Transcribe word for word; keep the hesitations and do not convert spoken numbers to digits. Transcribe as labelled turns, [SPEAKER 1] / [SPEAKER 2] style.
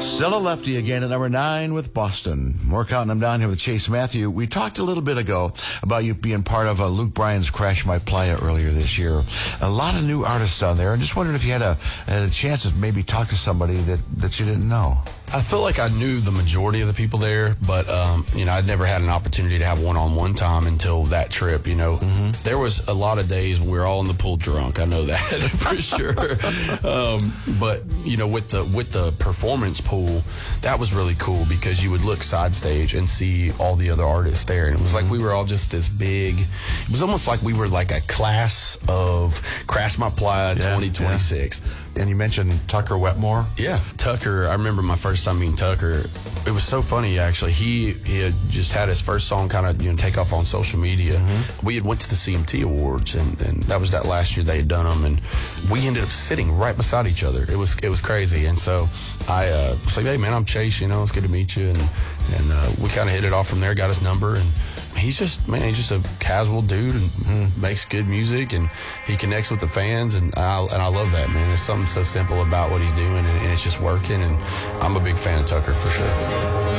[SPEAKER 1] Still a lefty again at number nine with Boston. We're counting them down here with Chase Matthew. We talked a little bit ago about you being part of uh, Luke Bryan's Crash My Playa earlier this year. A lot of new artists on there. I'm just wondering if you had a, had a chance to maybe talk to somebody that, that you didn't know.
[SPEAKER 2] I feel like I knew the majority of the people there, but, um, you know, I'd never had an opportunity to have one-on-one time until that trip, you know. Mm-hmm. There was a lot of days we were all in the pool drunk. I know that for sure. Um, but, you know, with the with the performance pool, that was really cool because you would look side stage and see all the other artists there. And it was mm-hmm. like we were all just this big. It was almost like we were like a class of Crash My Playa yeah, twenty twenty-six.
[SPEAKER 1] Yeah. And you mentioned Tucker Wetmore?
[SPEAKER 2] Yeah. Tucker, I remember my first time meeting Tucker. It was so funny, actually. He he had just had his first song kind of, you know, take off on social media. Mm-hmm. We had went to the C M T Awards, and, and that was that last year they had done them, and we ended up sitting right beside each other. It was it was crazy. And so I uh, was like, hey, man, I'm Chase, you know, it's good to meet you. And, and uh, we kind of hit it off from there, got his number, and he's just, man, he's just a casual dude and mm, makes good music, and he connects with the fans, and I, and I love that, man. There's something so simple about what he's doing, and, and it's just working, and I'm a big fan of Tucker for sure.